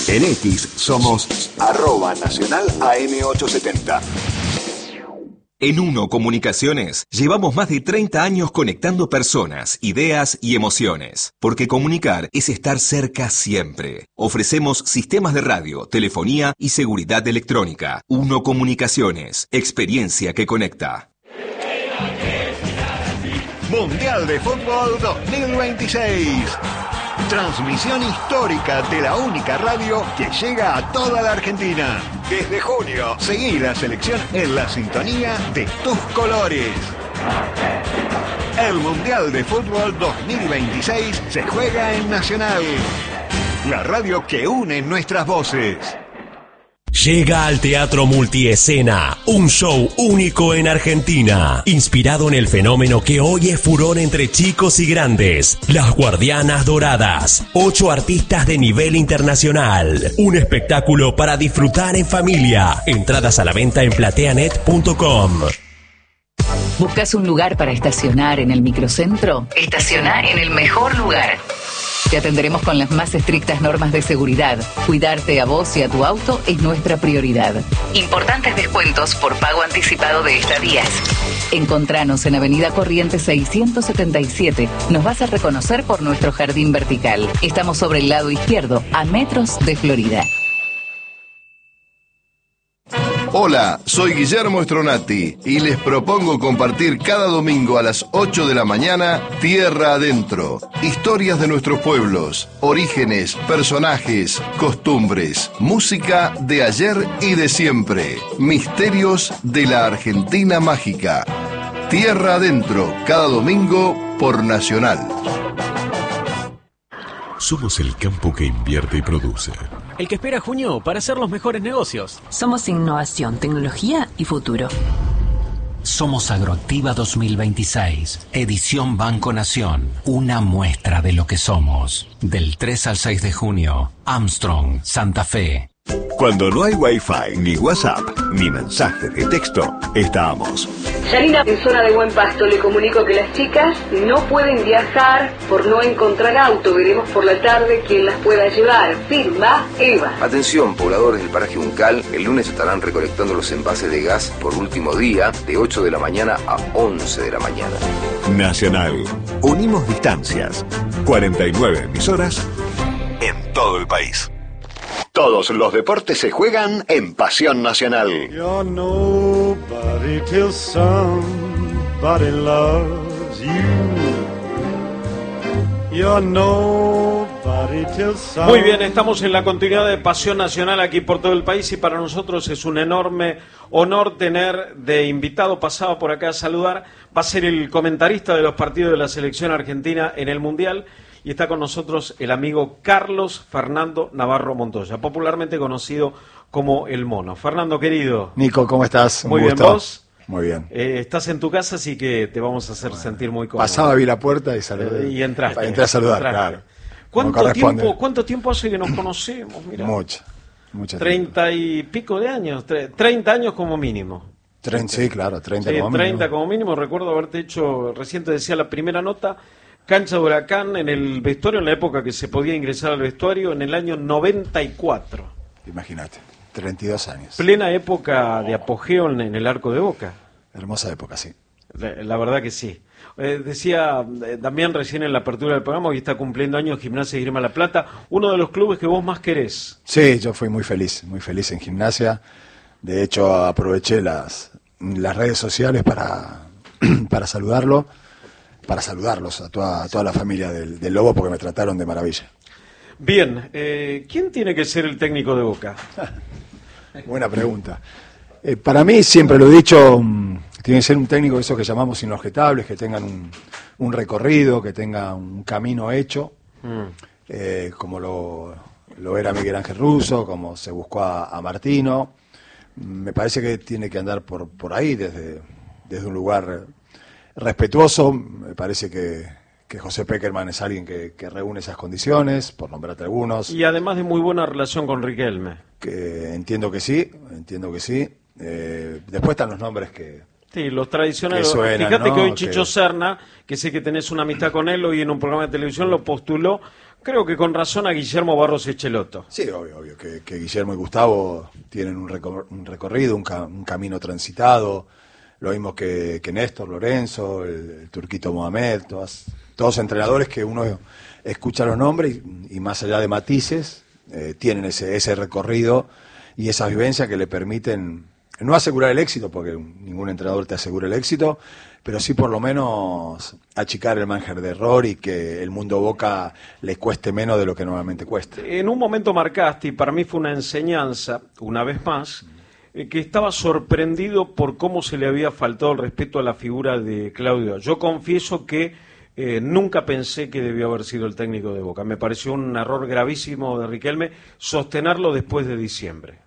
En X somos @Nacional AM870. En Uno Comunicaciones llevamos más de 30 años conectando personas, ideas y emociones, porque comunicar es estar cerca siempre. Ofrecemos sistemas de radio, telefonía y seguridad electrónica. Uno Comunicaciones, experiencia que conecta. Mundial de Fútbol 2026. Transmisión histórica de la única radio que llega a toda la Argentina. Desde junio, seguí la selección en la sintonía de tus colores. El Mundial de Fútbol 2026 se juega en Nacional, la radio que une nuestras voces. Llega al Teatro Multiescena, un show único en Argentina, inspirado en el fenómeno que hoy es furor entre chicos y grandes, Las Guardianas Doradas, 8 artistas de nivel internacional, un espectáculo para disfrutar en familia, entradas a la venta en plateanet.com. ¿Buscas un lugar para estacionar en el microcentro? Estaciona en el mejor lugar. Te atenderemos con las más estrictas normas de seguridad. Cuidarte a vos y a tu auto es nuestra prioridad. Importantes descuentos por pago anticipado de estadías. Encontranos en Avenida Corrientes 677. Nos vas a reconocer por nuestro jardín vertical. Estamos sobre el lado izquierdo, a metros de Florida. Hola, soy Guillermo Stronati y les propongo compartir cada domingo a las 8 de la mañana Tierra Adentro. Historias de nuestros pueblos, orígenes, personajes, costumbres, música de ayer y de siempre, misterios de la Argentina mágica. Tierra Adentro, cada domingo por Nacional. Somos el campo que invierte y produce. El que espera junio para hacer los mejores negocios. Somos innovación, tecnología y futuro. Somos Agroactiva 2026, edición Banco Nación, una muestra de lo que somos. Del 3 al 6 de junio, Armstrong, Santa Fe. Cuando no hay Wi-Fi, ni WhatsApp, ni mensaje de texto, estamos. Yanina, en zona de Buen Pasto, le comunico que las chicas no pueden viajar por no encontrar auto. Veremos por la tarde quién las pueda llevar. Firma Eva. Atención, pobladores del paraje Uncal, el lunes estarán recolectando los envases de gas por último día, de 8 de la mañana a 11 de la mañana. Nacional. Unimos distancias. 49 emisoras en todo el país. Todos los deportes se juegan en Pasión Nacional. You're nobody till somebody loves you. You're nobody till somebody... Muy bien, estamos en la continuidad de Pasión Nacional aquí por todo el país y para nosotros es un enorme honor tener de invitado pasado por acá a saludar. Va a ser el comentarista de los partidos de la selección argentina en el Mundial. Y está con nosotros el amigo Carlos Fernando Navarro Montoya, popularmente conocido como El Mono. Fernando, querido. Nico, ¿cómo estás? Muy bien, ¿vos? Muy bien. Estás en tu casa, así que te vamos a hacer sentir muy cómodo. Pasaba, vi la puerta y saludé. Y entraste. Entré a saludar, claro. ¿Cuánto tiempo hace que nos conocemos? Mirá. Mucho. 30 y pico de años, 30 años como mínimo. Sí, claro, 30 sí, como mínimo. 30 como mínimo. Recuerdo haberte hecho, recién te decía la primera nota, Cancha de Huracán en el vestuario, en la época que se podía ingresar al vestuario, en el año 94. Imagínate, 32 años. Plena época de apogeo en el arco de Boca. Hermosa época, sí. La verdad que sí. Decía Damián recién en la apertura del programa, hoy está cumpliendo años Gimnasia y Esgrima La Plata, uno de los clubes que vos más querés. Sí, yo fui muy feliz en Gimnasia. De hecho, aproveché las redes sociales para saludarlo. Para saludarlos a toda la familia del Lobo, porque me trataron de maravilla. Bien, ¿quién tiene que ser el técnico de Boca? Buena pregunta. Para mí, siempre lo he dicho, tiene que ser un técnico de esos que llamamos inobjetables, que tengan un recorrido, que tenga un camino hecho, como lo era Miguel Ángel Russo, como se buscó a Martino. Me parece que tiene que andar por ahí, desde un lugar respetuoso. Me parece que José Peckerman es alguien que reúne esas condiciones, por nombrarte algunos. Y además de muy buena relación con Riquelme. Que entiendo que sí. Después están los nombres que... Sí, los tradicionales. Suenan, fíjate, ¿no? Que hoy Chicho que... Serna, que sé que tenés una amistad con él, hoy en un programa de televisión lo postuló Creo que con razón a Guillermo Barros Echeloto. Sí, obvio que Guillermo y Gustavo tienen un recorrido, un camino transitado, lo mismo que Néstor, Lorenzo, el Turquito Mohamed, todos entrenadores que uno escucha los nombres y más allá de matices, tienen ese recorrido y esa vivencia que le permiten no asegurar el éxito, porque ningún entrenador te asegura el éxito, pero sí por lo menos achicar el margen de error y que el mundo Boca le cueste menos de lo que normalmente cuesta. En un momento marcaste, y para mí fue una enseñanza, una vez más, que estaba sorprendido por cómo se le había faltado el respeto a la figura de Claudio. Yo confieso que nunca pensé que debió haber sido el técnico de Boca. Me pareció un error gravísimo de Riquelme sostenerlo después de diciembre.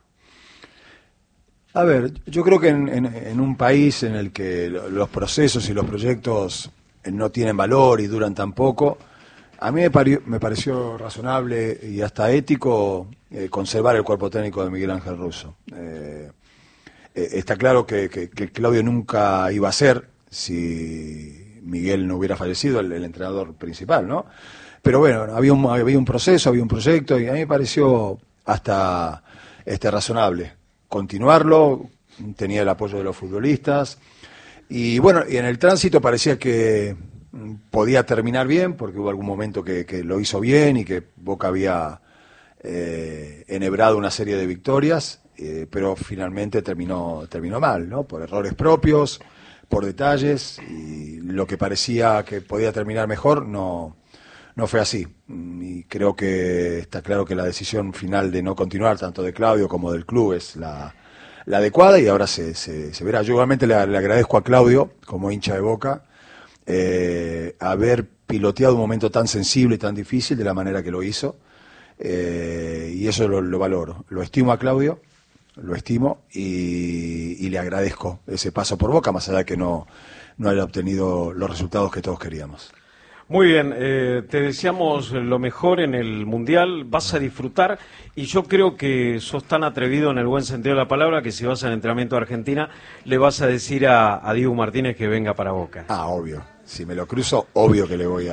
A ver, yo creo que en un país en el que los procesos y los proyectos no tienen valor y duran tan poco, a mí me pareció razonable y hasta ético conservar el cuerpo técnico de Miguel Ángel Russo. Está claro que Claudio nunca iba a ser, si Miguel no hubiera fallecido, el entrenador principal, ¿no? Pero bueno, había un proceso, había un proyecto y a mí me pareció hasta razonable continuarlo, tenía el apoyo de los futbolistas y bueno, y en el tránsito parecía que podía terminar bien porque hubo algún momento que lo hizo bien y que Boca había enhebrado una serie de victorias, pero finalmente terminó mal, ¿no? Por errores propios, por detalles, y lo que parecía que podía terminar mejor no fue así. Y creo que está claro que la decisión final de no continuar, tanto de Claudio como del club, es la adecuada y ahora se verá. Yo igualmente le agradezco a Claudio, como hincha de Boca, haber piloteado un momento tan sensible y tan difícil de la manera que lo hizo, y eso lo valoro. Lo estimo a Claudio, lo estimo y le agradezco ese paso por Boca, más allá de que no haya obtenido los resultados que todos queríamos. Muy bien, te deseamos lo mejor en el Mundial, vas a disfrutar y yo creo que sos tan atrevido en el buen sentido de la palabra que si vas al entrenamiento a Argentina le vas a decir a Diego Martínez que venga para Boca. Ah, obvio, si me lo cruzo, obvio que le voy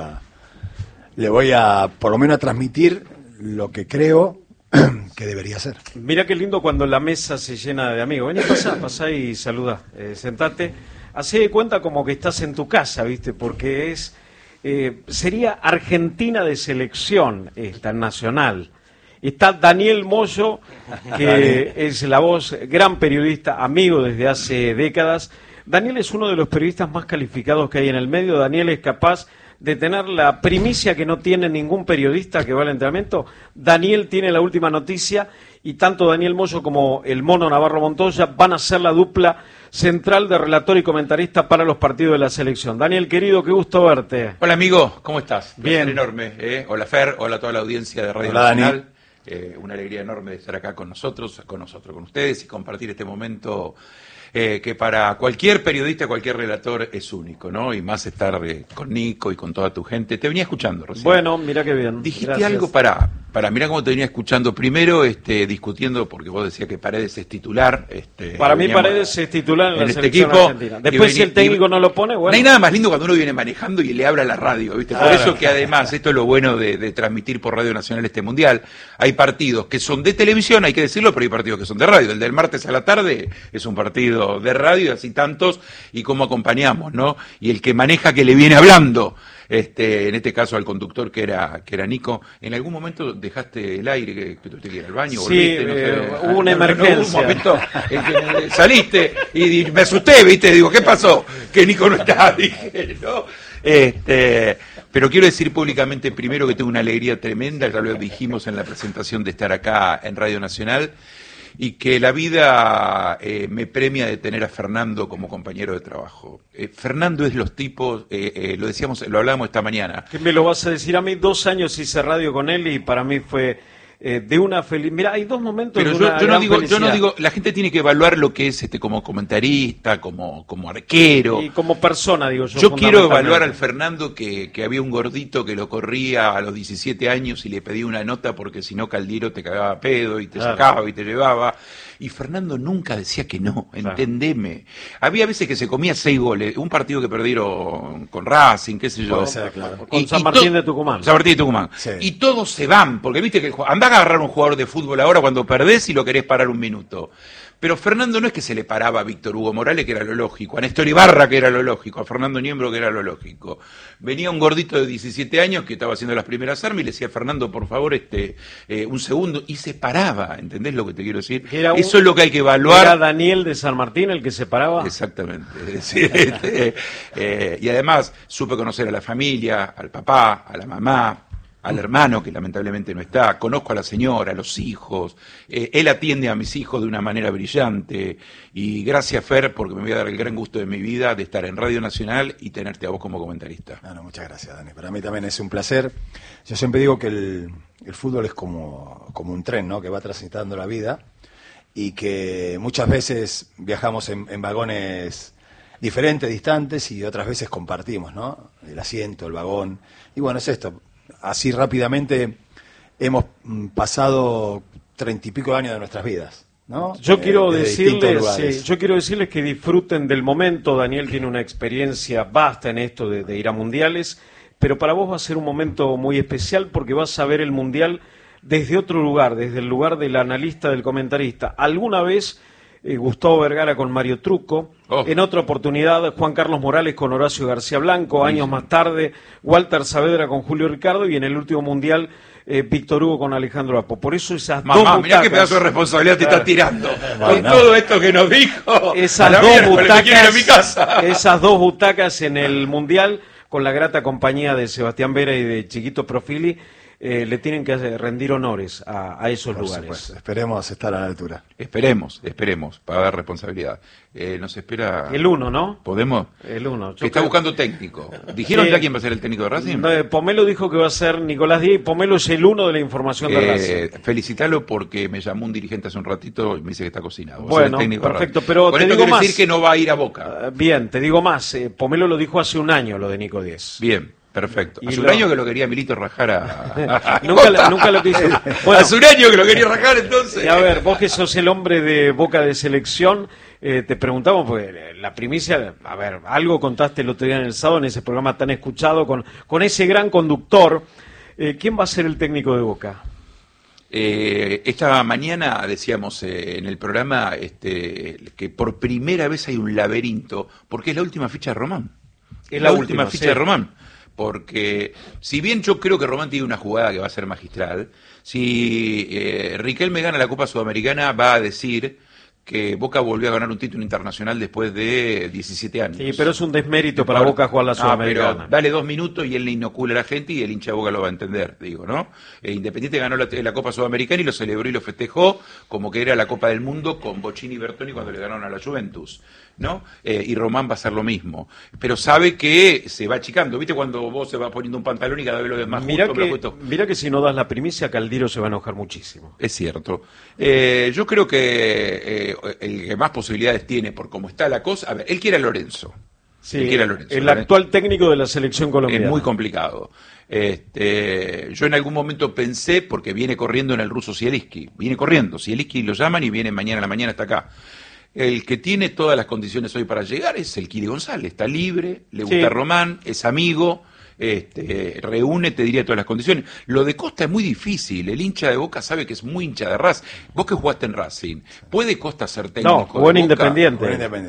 a por lo menos a transmitir lo que creo que debería ser. Mira qué lindo cuando la mesa se llena de amigos. Vení, pasá y saludá, sentate, hacé de cuenta como que estás en tu casa, ¿viste? Porque sería Argentina de selección, esta nacional. Está Daniel Moyo, que es la voz, gran periodista, amigo desde hace décadas. Daniel es uno de los periodistas más calificados que hay en el medio. Daniel es capaz de tener la primicia que no tiene ningún periodista que va al entrenamiento. Daniel tiene la última noticia y tanto Daniel Moyo como el Mono Navarro Montoya van a ser la dupla central de relator y comentarista para los partidos de la selección. Daniel, querido, qué gusto verte. Hola, amigo, ¿cómo estás? Bien. Un placer enorme. Hola, Fer, hola a toda la audiencia de Radio Nacional. Una alegría enorme de estar acá con nosotros, con ustedes y compartir este momento que para cualquier periodista, cualquier relator es único, ¿no? Y más estar con Nico y con toda tu gente. Te venía escuchando recién. Bueno, mira qué bien. Dijiste Gracias. algo para mira cómo te venía escuchando. Primero, discutiendo, porque vos decías que Paredes es titular. Para mí Paredes es titular en la este selección equipo, argentina. Después si el técnico no lo pone, bueno. No hay nada más lindo cuando uno viene manejando y le habla a la radio, ¿viste? Por eso que además, esto es lo bueno de transmitir por Radio Nacional este Mundial. Hay partidos que son de televisión, hay que decirlo, pero hay partidos que son de radio. El del martes a la tarde es un partido de radio, así tantos, y cómo acompañamos, ¿no? Y el que maneja que le viene hablando, en este caso al conductor que era Nico, ¿en algún momento dejaste el aire que tú te quieras al baño? Sí, volviste, no sé, hubo una emergencia. Hubo un momento en que saliste y me asusté, ¿viste? Digo, ¿qué pasó? Que Nico no está, dije, ¿no? Pero quiero decir públicamente primero que tengo una alegría tremenda, ya lo dijimos en la presentación de estar acá en Radio Nacional, y que la vida me premia de tener a Fernando como compañero de trabajo. Fernando es los tipos, lo hablábamos esta mañana. ¿Qué me lo vas a decir a mí? 2 años hice radio con él y para mí fue de una feliz... Mira, hay dos momentos pero de una yo no felicidad. digo, la gente tiene que evaluar lo que es como comentarista, como arquero. Y como persona, digo yo. Yo quiero evaluar al Fernando que había un gordito que lo corría a los 17 años y le pedía una nota porque si no Caldiero te cagaba a pedo y te sacaba y te llevaba. Y Fernando nunca decía que no, entendeme. Había veces que se comía 6 goles, un partido que perdieron con Racing, qué sé yo. Puede ser, claro. Con San Martín de Tucumán. San Martín de Tucumán. Sí. Y todos se van, porque viste que andás a agarrar un jugador de fútbol ahora cuando perdés y lo querés parar un minuto. Pero Fernando no es que se le paraba a Víctor Hugo Morales, que era lo lógico, a Néstor Ibarra, que era lo lógico, a Fernando Niembro, que era lo lógico. Venía un gordito de 17 años que estaba haciendo las primeras armas y le decía, Fernando, por favor, un segundo, y se paraba, ¿entendés lo que te quiero decir? Eso es lo que hay que evaluar. ¿Era Daniel de San Martín el que se paraba? Exactamente. Sí, y además supe conocer a la familia, al papá, a la mamá, al hermano, que lamentablemente no está, conozco a la señora, a los hijos, él atiende a mis hijos de una manera brillante, y gracias, Fer, porque me voy a dar el gran gusto de mi vida de estar en Radio Nacional y tenerte a vos como comentarista. No, muchas gracias, Dani. Para mí también es un placer. Yo siempre digo que el fútbol es como un tren, ¿no?, que va transitando la vida, y que muchas veces viajamos en vagones diferentes, distantes, y otras veces compartimos, ¿no?, el asiento, el vagón, y bueno, es esto. Así rápidamente hemos pasado 30 y pico de años de nuestras vidas, ¿no? Yo quiero decirles que disfruten del momento. Daniel tiene una experiencia vasta en esto de ir a mundiales, pero para vos va a ser un momento muy especial porque vas a ver el mundial desde otro lugar, desde el lugar del analista, del comentarista. Alguna vez Gustavo Vergara con Mario Trucco, en otra oportunidad Juan Carlos Morales con Horacio García Blanco, años más tarde Walter Saavedra con Julio Ricardo, y en el último mundial Víctor Hugo con Alejandro Apo. Por eso esas dos butacas... Mirá qué pedazo de responsabilidad te está tirando con todo esto que nos dijo. Esas dos butacas en el mundial, con la grata compañía de Sebastián Vera y de Chiquito Profili, le tienen que rendir honores a esos lugares. Supuesto. Esperemos estar a la altura. Esperemos, para dar responsabilidad. Nos espera... El 1, ¿no? ¿Podemos? El 1. Que está buscando técnico. ¿Dijeron ya quién va a ser el técnico de Racing? Pomelo dijo que va a ser Nicolás Díaz, y Pomelo es el 1 de la información de Racing. Felicitalo porque me llamó un dirigente hace un ratito y me dice que está cocinado. Bueno, perfecto, pero con te esto digo quiero más. decir que no va a ir a Boca. Bien, te digo más. Pomelo lo dijo hace un año, lo de Nico Díaz. Bien. Perfecto. Hace un año que lo quería Milito rajar a nunca lo quiso. Bueno, hace un año que lo quería rajar, entonces. Y a ver, vos que sos el hombre de Boca de selección, te preguntamos, porque la primicia, a ver, algo contaste el otro día en el sábado, en ese programa tan escuchado, con ese gran conductor. ¿Quién va a ser el técnico de Boca? Esta mañana decíamos en el programa que por primera vez hay un laberinto, porque es la última ficha de Román. Es la última ficha de Román. Porque si bien yo creo que Román tiene una jugada que va a ser magistral, si Riquelme gana la Copa Sudamericana va a decir que Boca volvió a ganar un título internacional después de 17 años. Sí, pero es un desmérito para Boca jugar la Sudamericana. Pero dale 2 minutos y él le inocula a la gente y el hincha de Boca lo va a entender, digo, ¿no? Independiente ganó la Copa Sudamericana y lo celebró y lo festejó como que era la Copa del Mundo con Bocini y Bertoni cuando le ganaron a la Juventus, ¿no? Y Román va a hacer lo mismo. Pero sabe que se va achicando. ¿Viste cuando vos se va poniendo un pantalón y cada vez lo ves más justo? Mirá que si no das la primicia, Caldiero se va a enojar muchísimo. Es cierto. Yo creo que el que más posibilidades tiene por cómo está la cosa... A ver, él quiere a Lorenzo. Sí, el actual técnico de la selección colombiana. Es muy complicado. Yo en algún momento pensé, porque viene corriendo en el ruso Zielinski. Viene corriendo. Zielinski lo llaman y viene mañana a la mañana hasta acá. El que tiene todas las condiciones hoy para llegar es el Kili González. Está libre, le gusta Román, es amigo, reúne, te diría, todas las condiciones. Lo de Costa es muy difícil. El hincha de Boca sabe que es muy hincha de Racing. Vos que jugaste en Racing, ¿puede Costa ser técnico? No, jugó en Independiente.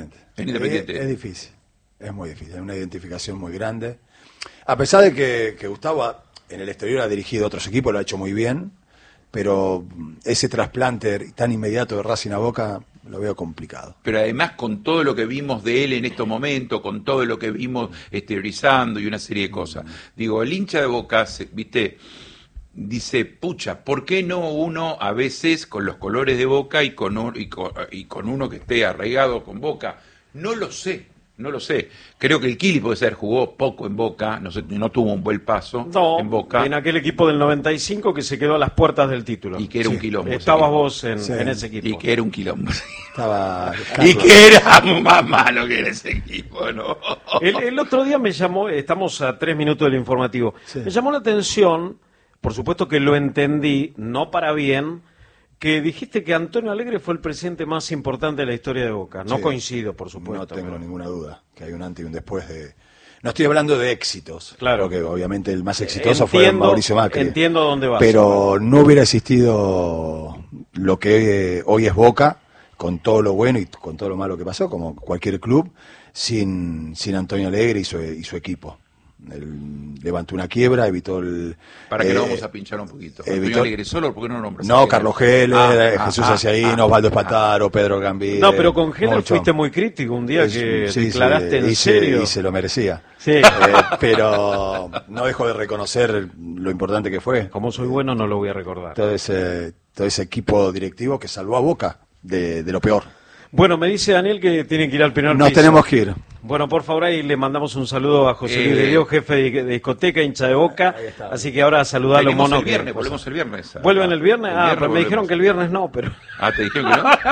Es difícil, es muy difícil. Es una identificación muy grande. A pesar de que Gustavo en el exterior ha dirigido otros equipos, lo ha hecho muy bien, pero ese trasplante tan inmediato de Racing a Boca lo veo complicado. Pero además con todo lo que vimos de él en estos momentos, con todo lo que vimos exteriorizando y una serie de cosas. Digo, el hincha de Boca, ¿viste? Dice, pucha, ¿por qué no uno a veces con los colores de Boca y con uno que esté arraigado con Boca? No lo sé. No lo sé. Creo que el Kili puede ser, jugó poco en Boca, no tuvo un buen paso en Boca. En aquel equipo del 95 que se quedó a las puertas del título. Y que era un quilombo. Estabas vos en ese equipo. Y que era un quilombo. Y que era más malo que era ese equipo, ¿no? El otro día me llamó, estamos a 3 minutos del informativo, me llamó la atención, por supuesto que lo entendí, no para bien, que dijiste que Antonio Alegre fue el presidente más importante de la historia de Boca. No coincido, por supuesto. No tengo ninguna duda que hay un antes y un después de... No estoy hablando de éxitos, claro, porque obviamente el más exitoso fue Mauricio Macri. Entiendo dónde vas. Pero no hubiera existido lo que hoy es Boca, con todo lo bueno y con todo lo malo que pasó, como cualquier club, sin Antonio Alegre y su equipo. Él levantó una quiebra, evitó el... Para que lo vamos a pinchar un poquito. Antonio Alegre solo, ¿por qué no lo nombras? No, Carlos Heller, Jesús Aciaíno, Osvaldo Espataro, Pedro Gambide. No, pero con Heller fuiste muy crítico un día que declaraste en serio. Y se lo merecía. Sí. Pero no dejo de reconocer lo importante que fue. Como soy bueno no lo voy a recordar. Todo ese equipo directivo que salvó a Boca de lo peor. Bueno, me dice Daniel que tienen que ir al primer piso. Nos tenemos que ir. Bueno, por favor, ahí le mandamos un saludo a José Luis de Dios, jefe de discoteca, hincha de Boca. Así que ahora saludar a los monos. Volvemos el viernes. ¿Vuelven el viernes? Pero me dijeron que el viernes no, pero... ¿te dijeron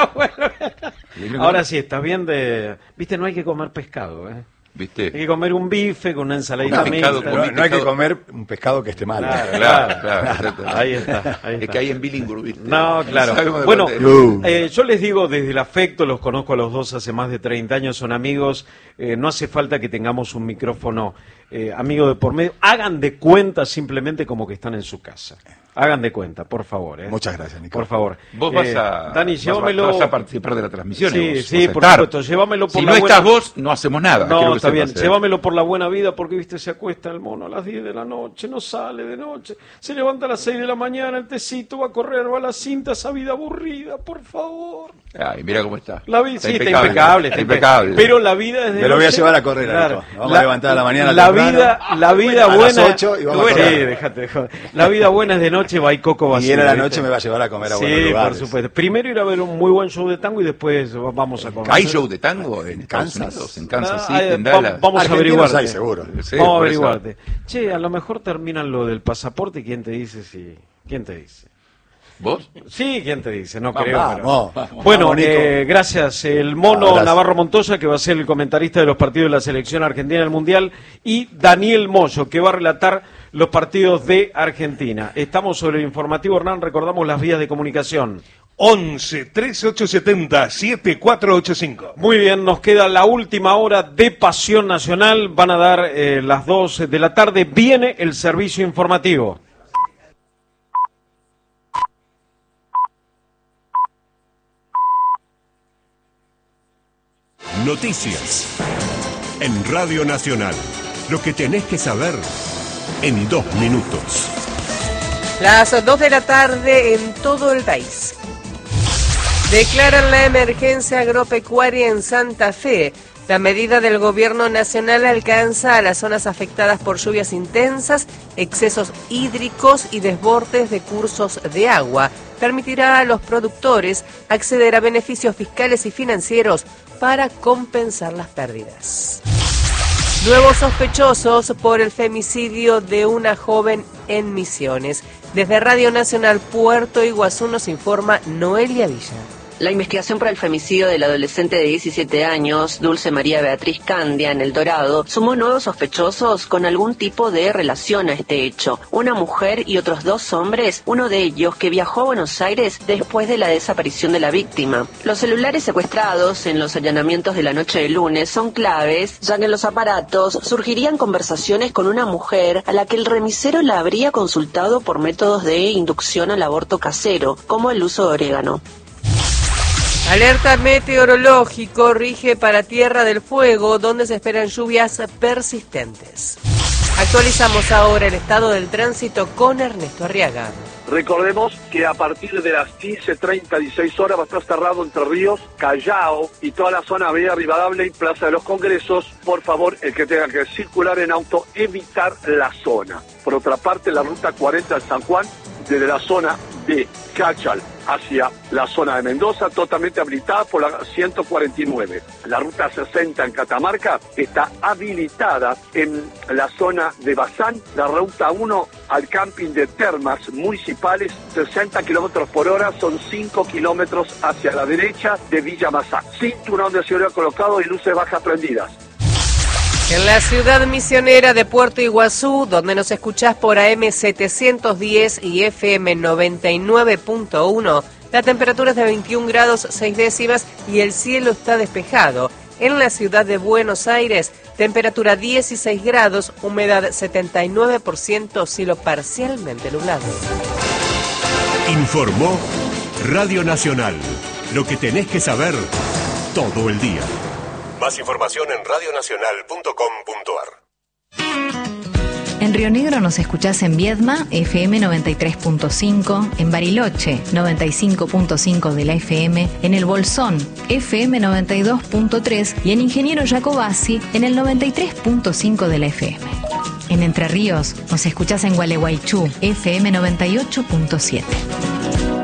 que no? Ahora sí, estás bien de... Viste, no hay que comer pescado, ¿Viste? Hay que comer un bife con una ensaladita mixta. No hay que comer un pescado que esté mal. Claro. Ahí está. Es que hay en Billinghurst, ¿viste? No, claro. Bueno, yo les digo desde el afecto, los conozco a los dos hace más de 30 años, son amigos, no hace falta que tengamos un micrófono amigo de por medio. Hagan de cuenta simplemente como que están en su casa. Hagan de cuenta, por favor. Muchas gracias, Nico. Por favor. Vos Dani, llévamelo. Vas a participar de la transmisión. Sí, por supuesto. Llévamelo por si la no buena... estás vos, no hacemos nada. No, está bien. Llévamelo por la buena vida porque, viste, se acuesta el mono a las 10 de la noche, no sale de noche, se levanta a las 6 de la mañana, el tecito, va a correr, va a la cinta, esa vida aburrida, por favor. Ay, mira cómo está. La vida está impecable. Pero la vida es de Me lo voy a llevar a correr, claro. Vamos a levantar a la mañana. La vida buena. A las 8 y vamos a correr. Sí, déjate de joder. La vida buena es de noche, va y Coco va a Y él a la noche me va a llevar a comer a buenos lugares. Por supuesto. Primero ir a ver un muy buen show de tango y después vamos a comer. ¿Hay show de tango en Kansas? En Kansas City, en Dallas. Vamos a averiguarte. Hay, seguro. Sí, vamos a averiguarte. Che, a lo mejor terminan lo del pasaporte. ¿Quién te dice si? ¿Quién te dice? ¿Vos? Sí, ¿quién te dice? No vamos, creo. Vamos, bueno, gracias. El mono Navarro Montoya, que va a ser el comentarista de los partidos de la selección argentina del Mundial, y Daniel Moyo, que va a relatar los partidos de Argentina. Estamos sobre el informativo, Hernán, recordamos las vías de comunicación. 11 3870 7485. Muy bien, nos queda la última hora de Pasión Nacional. Van a dar las 2 de la tarde. Viene el servicio informativo. Noticias en Radio Nacional. Lo que tenés que saber en 2 minutos. Las 2 de la tarde en todo el país. Declaran la emergencia agropecuaria en Santa Fe. La medida del gobierno nacional alcanza a las zonas afectadas por lluvias intensas, excesos hídricos y desbordes de cursos de agua. Permitirá a los productores acceder a beneficios fiscales y financieros para compensar las pérdidas. Nuevos sospechosos por el femicidio de una joven en Misiones. Desde Radio Nacional Puerto Iguazú nos informa Noelia Villa. La investigación por el femicidio del adolescente de 17 años, Dulce María Beatriz Candia, en El Dorado, sumó nuevos sospechosos con algún tipo de relación a este hecho. Una mujer y otros 2 hombres, uno de ellos que viajó a Buenos Aires después de la desaparición de la víctima. Los celulares secuestrados en los allanamientos de la noche de lunes son claves, ya que en los aparatos surgirían conversaciones con una mujer a la que el remisero la habría consultado por métodos de inducción al aborto casero, como el uso de orégano. Alerta meteorológico rige para Tierra del Fuego, donde se esperan lluvias persistentes. Actualizamos ahora el estado del tránsito con Ernesto Arriaga. Recordemos que a partir de las 15:30, 16 horas va a estar cerrado Entre Ríos, Callao y toda la zona Avenida Rivadavia y Plaza de los Congresos. Por favor, el que tenga que circular en auto, evitar la zona. Por otra parte, la ruta 40 de San Juan, desde la zona de Cachal hacia la zona de Mendoza, totalmente habilitada por la 149. La ruta 60 en Catamarca está habilitada en la zona de Bazán. La ruta 1 al camping de Termas Municipales, 60 kilómetros por hora, son 5 kilómetros hacia la derecha de Villa Bazán. Cinturón de seguridad colocado y luces bajas prendidas. En la ciudad misionera de Puerto Iguazú, donde nos escuchás por AM 710 y FM 99.1, la temperatura es de 21 grados 6 décimas y el cielo está despejado. En la ciudad de Buenos Aires, temperatura 16 grados, humedad 79%, cielo parcialmente nublado. Informó Radio Nacional. Lo que tenés que saber todo el día. Más información en radionacional.com.ar. En Río Negro nos escuchás en Viedma, FM 93.5, en Bariloche, 95.5 de la FM, en El Bolsón, FM 92.3 y en Ingeniero Jacobasi, en el 93.5 de la FM. En Entre Ríos nos escuchás en Gualeguaychú, FM 98.7.